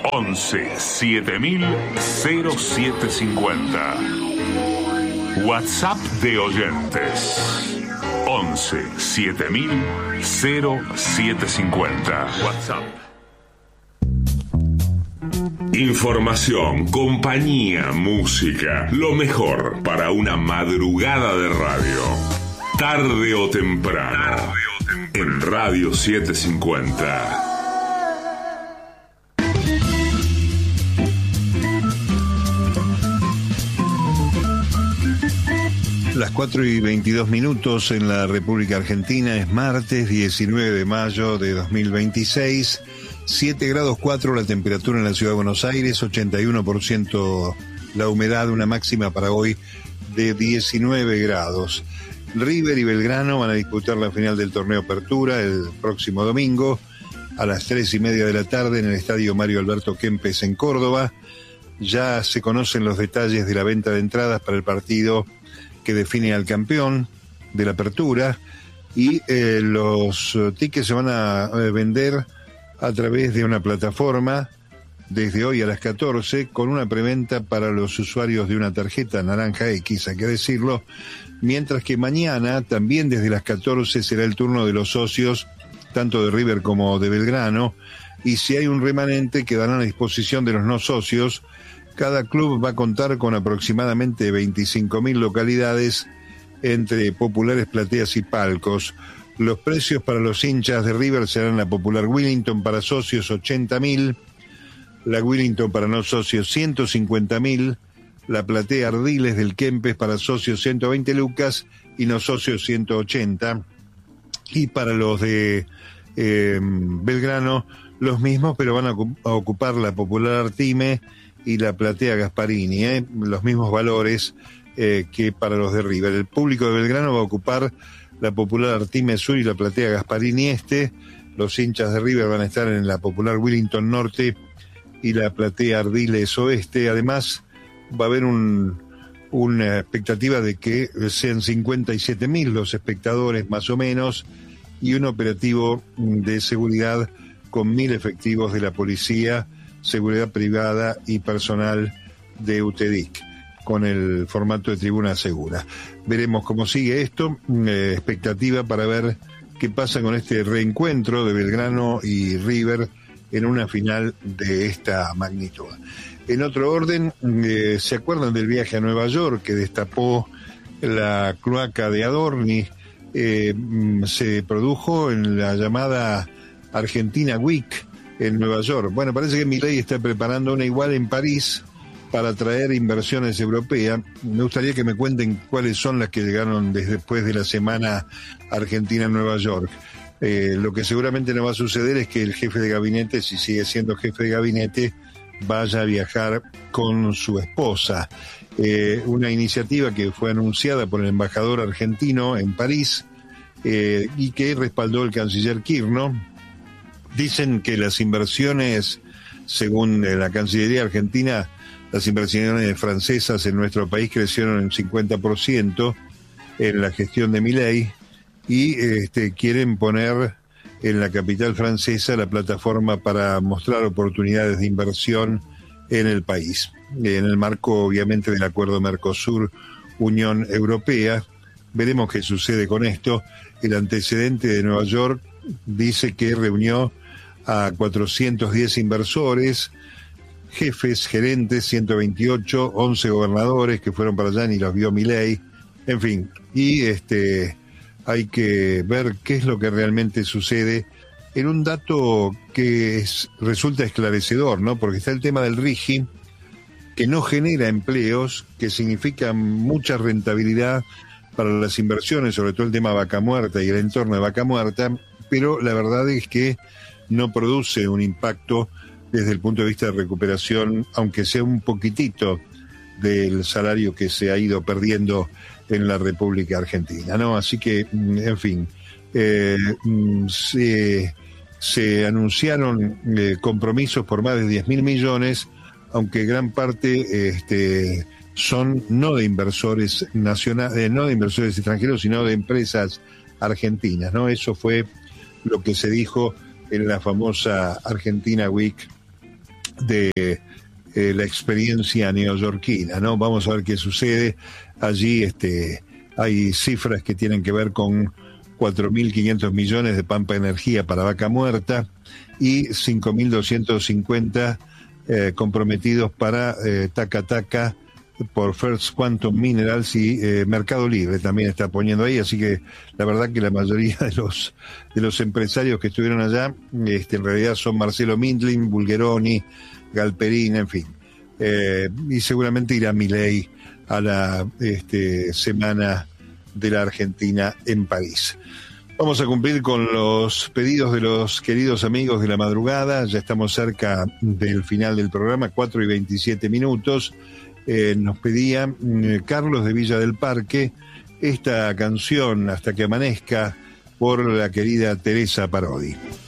11 7000 0750. WhatsApp de oyentes 11 7000 0750. WhatsApp. Información, compañía, música, lo mejor para una madrugada de radio. Tarde o temprano, en Radio 750. Las 4:22 en la República Argentina. Es martes 19 de mayo de 2026. 7 grados 4 la temperatura en la Ciudad de Buenos Aires, 81% la humedad, una máxima para hoy de 19 grados. River y Belgrano van a disputar la final del torneo Apertura el próximo domingo a las 3:30 de la tarde en el Estadio Mario Alberto Kempes en Córdoba. Ya se conocen los detalles de la venta de entradas para el partido que define al campeón de la Apertura, y los tickets se van a vender a través de una plataforma desde hoy a las 14 con una preventa para los usuarios de una tarjeta Naranja X, hay que decirlo, mientras que mañana también desde las 14 será el turno de los socios tanto de River como de Belgrano, y si hay un remanente quedarán a disposición de los no socios. Cada club va a contar con aproximadamente 25.000 localidades entre populares plateas y palcos. Los precios para los hinchas de River serán la popular Willington para socios 80.000, la Willington para no socios 150.000, la platea Ardiles del Kempes para socios 120 lucas y no socios 180. Y para los de Belgrano los mismos, pero van a ocupar la popular Artime y la platea Gasparini, los mismos valores que para los de River. El público de Belgrano va a ocupar la popular Artime Sur y la platea Gasparini Este. Los hinchas de River van a estar en la popular Willington Norte y la platea Ardiles Oeste. Además, va a haber una expectativa de que sean 57.000 los espectadores más o menos, y un operativo de seguridad con 1.000 efectivos de la policía, seguridad privada y personal de UTEDIC, con el formato de tribuna segura. Veremos cómo sigue esto, expectativa para ver qué pasa con este reencuentro de Belgrano y River en una final de esta magnitud. En otro orden, ¿se acuerdan del viaje a Nueva York que destapó la cloaca de Adorni? Se produjo en la llamada Argentina Week en Nueva York. Bueno, parece que Milei está preparando una igual en París para atraer inversiones europeas. Me gustaría que me cuenten cuáles son las que llegaron después de la semana Argentina en Nueva York. Lo que seguramente no va a suceder es que el jefe de gabinete, si sigue siendo jefe de gabinete, vaya a viajar con su esposa. Una iniciativa que fue anunciada por el embajador argentino en París y que respaldó el canciller Kirchner. Dicen que las inversiones, según la Cancillería Argentina, las inversiones francesas en nuestro país crecieron en 50% en la gestión de Milei, y quieren poner en la capital francesa la plataforma para mostrar oportunidades de inversión en el país, en el marco obviamente del acuerdo Mercosur-Unión Europea. Veremos qué sucede con esto. El antecedente de Nueva York dice que reunió a 410 inversores, jefes, gerentes, 128, 11 gobernadores que fueron para allá y los vio Milei, en fin, y hay que ver qué es lo que realmente sucede en un dato que resulta esclarecedor, ¿no? Porque está el tema del RIGI, que no genera empleos, que significa mucha rentabilidad para las inversiones, sobre todo el tema Vaca Muerta y el entorno de Vaca Muerta, pero la verdad es que no produce un impacto desde el punto de vista de recuperación, aunque sea un poquitito del salario que se ha ido perdiendo en la República Argentina, ¿no? Así que, en fin, se anunciaron compromisos por más de 10.000 millones, aunque gran parte son no de inversores nacionales, no de inversores extranjeros, sino de empresas argentinas, ¿no? Eso fue lo que se dijo en la famosa Argentina Week de la experiencia neoyorquina, ¿no? Vamos a ver qué sucede. Allí hay cifras que tienen que ver con 4.500 millones de Pampa Energía para Vaca Muerta y 5.250 comprometidos para Taca Taca por First Quantum Minerals, y Mercado Libre también está poniendo ahí, así que la verdad que la mayoría de los empresarios que estuvieron allá en realidad son Marcelo Mindlin, Bulgeroni, Galperín, en fin, y seguramente irá Milei a la semana de la Argentina en París. Vamos a cumplir con los pedidos de los queridos amigos de la madrugada. Ya estamos cerca del final del programa, 4:27. Nos pedía Carlos de Villa del Parque esta canción, Hasta que amanezca, por la querida Teresa Parodi.